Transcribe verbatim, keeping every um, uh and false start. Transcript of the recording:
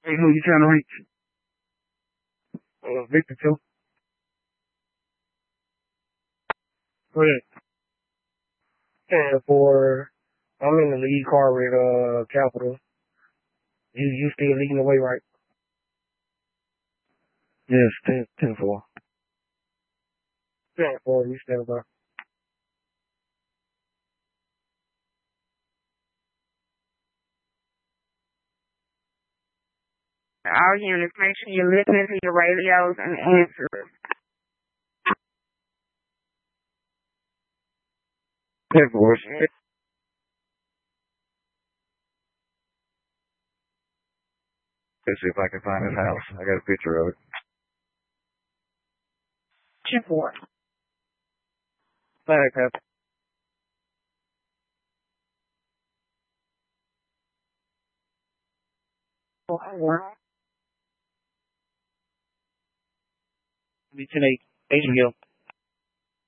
Hey, who you trying to reach? Uh, Victor two. Go ahead. ten four. I'm in the lead car with uh Capital. You you still leading the way, right? Yes, ten ten four. ten four, you stand by. All units, make sure you're listening to your radios and answering. ten four. Let's see if I can find his house. I got a picture of it. ten four. Flag, Cap. four. ten eight. H B O.